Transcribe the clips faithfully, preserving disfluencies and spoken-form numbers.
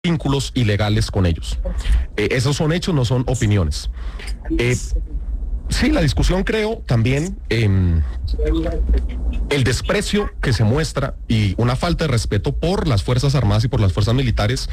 vínculos ilegales con ellos. Eh, esos son hechos, no son opiniones. Eh, sí, la discusión creo también eh, el desprecio que se muestra y una falta de respeto por las Fuerzas Armadas y por las fuerzas militares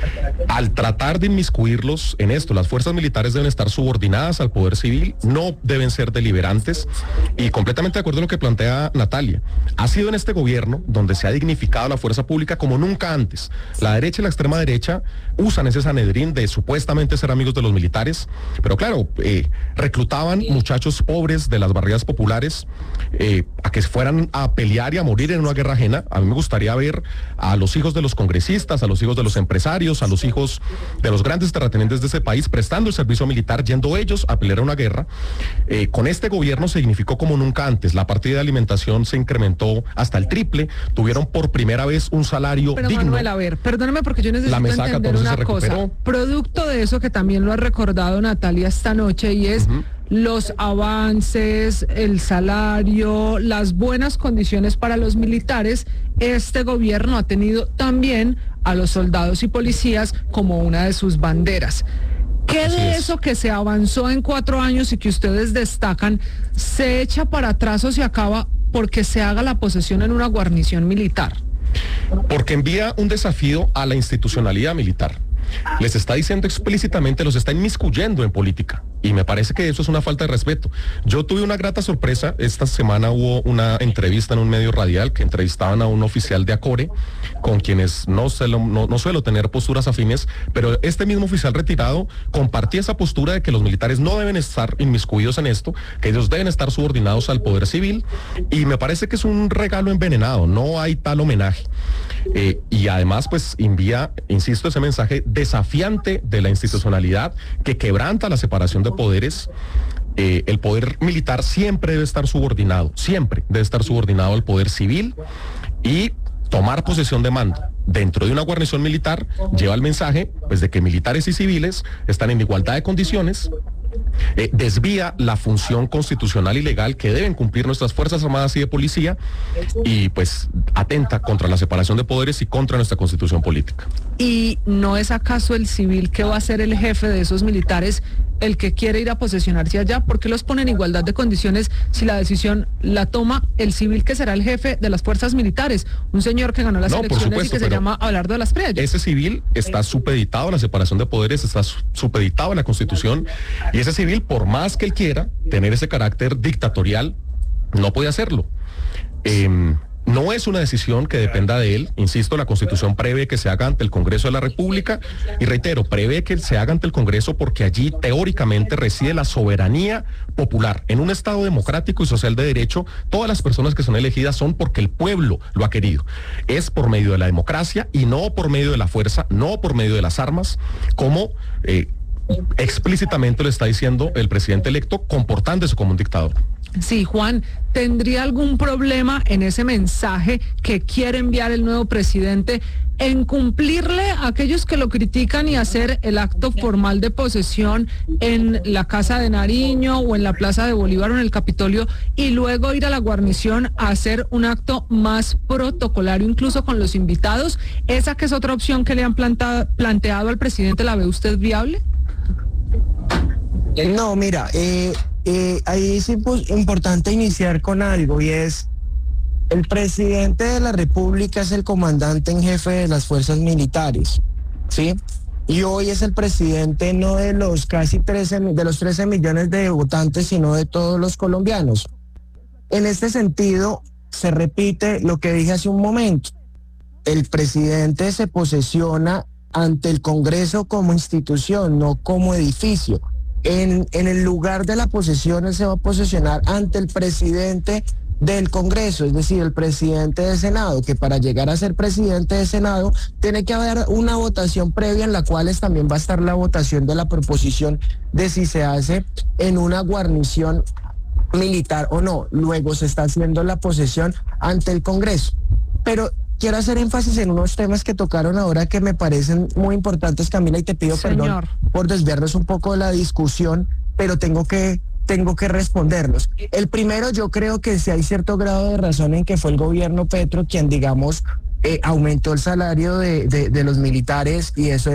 al tratar de inmiscuirlos en esto. Las fuerzas militares deben estar subordinadas al poder civil, no deben ser deliberantes, y completamente de acuerdo a lo que plantea Natalia. Ha sido en este gobierno donde se ha dignificado la fuerza pública como nunca antes. La derecha y la extrema derecha usan ese sanedrín de supuestamente ser amigos de los militares, pero claro, eh, reclutaban muchachos pobres de las barriadas populares eh, a que fueran a pelear y a morir en una guerra ajena. A mí me gustaría ver a los hijos de los congresistas, a los hijos de los empresarios, a los hijos de los grandes terratenientes de ese país prestando el servicio militar, yendo ellos a pelear una guerra. Eh, con este gobierno se dignificó como nunca antes. La partida de alimentación se incrementó hasta el triple. Tuvieron por primera vez un salario Pero digno. Manuel, a ver, perdóname porque yo necesito La mesaca, entender una cosa. Producto de eso que también lo ha recordado Natalia esta noche, y es uh-huh. los avances, el salario, las buenas condiciones para los militares. Este gobierno ha tenido también a los soldados y policías como una de sus banderas. ¿Qué Así de es. Eso que se avanzó en cuatro años y que ustedes destacan se echa para atrás o se acaba porque se haga la posesión en una guarnición militar? Porque envía un desafío a la institucionalidad militar. Les está diciendo explícitamente, los está inmiscuyendo en política, y me parece que eso es una falta de respeto. Yo tuve una grata sorpresa. Esta semana hubo una entrevista en un medio radial que entrevistaban a un oficial de ACORE, con quienes no, suelo, no, no suelo tener posturas afines, pero este mismo oficial retirado compartía esa postura de que los militares no deben estar inmiscuidos en esto, que ellos deben estar subordinados al poder civil, y me parece que es un regalo envenenado. No hay tal homenaje. Eh, y además pues envía, insisto, ese mensaje desafiante de la institucionalidad que quebranta la separación de poderes. Eh, el poder militar siempre debe estar subordinado, siempre debe estar subordinado al poder civil, y tomar posesión de mando dentro de una guarnición militar lleva el mensaje pues de que militares y civiles están en igualdad de condiciones. Eh, desvía la función constitucional y legal que deben cumplir nuestras Fuerzas Armadas y de Policía, y pues atenta contra la separación de poderes y contra nuestra constitución política. ¿Y no es acaso el civil que va a ser el jefe de esos militares el que quiere ir a posesionarse allá? ¿Por qué los pone en igualdad de condiciones si la decisión la toma el civil que será el jefe de las fuerzas militares? Un señor que ganó las no, elecciones supuesto, y que se llama Abelardo de las Preyes. Ese civil está supeditado a la separación de poderes, está supeditado a la Constitución, y ese civil, por más que él quiera tener ese carácter dictatorial, no puede hacerlo. Eh, No es una decisión que dependa de él. Insisto, la Constitución prevé que se haga ante el Congreso de la República, y reitero, prevé que se haga ante el Congreso porque allí teóricamente reside la soberanía popular. En un Estado democrático y social de derecho, todas las personas que son elegidas son porque el pueblo lo ha querido. Es por medio de la democracia y no por medio de la fuerza, no por medio de las armas, como eh, explícitamente lo está diciendo el presidente electo, comportándose como un dictador. Sí, Juan, ¿tendría algún problema en ese mensaje que quiere enviar el nuevo presidente en cumplirle a aquellos que lo critican y hacer el acto formal de posesión en la Casa de Nariño o en la Plaza de Bolívar o en el Capitolio, y luego ir a la guarnición a hacer un acto más protocolario, incluso con los invitados? ¿Esa que es otra opción que le han plantado, planteado al presidente, la ve usted viable? No, mira, eh... Eh, ahí es importante iniciar con algo, y es: el presidente de la República es el comandante en jefe de las fuerzas militares, ¿sí? Y hoy es el presidente no de los casi trece, de los trece millones de votantes, sino de todos los colombianos. En este sentido, se repite lo que dije hace un momento: el presidente se posesiona ante el Congreso como institución, no como edificio. En, en el lugar de la posesión, él se va a posesionar ante el presidente del Congreso, es decir, el presidente del Senado, que para llegar a ser presidente del Senado tiene que haber una votación previa, en la cual también va a estar la votación de la proposición de si se hace en una guarnición militar o no. Luego se está haciendo la posesión ante el Congreso. Pero quiero hacer énfasis en unos temas que tocaron ahora que me parecen muy importantes, Camila, y te pido Señor. perdón por desviarnos un poco de la discusión, pero tengo que, tengo que responderlos. El primero, yo creo que sí hay cierto grado de razón en que fue el gobierno Petro quien, digamos, eh, aumentó el salario de, de, de los militares y eso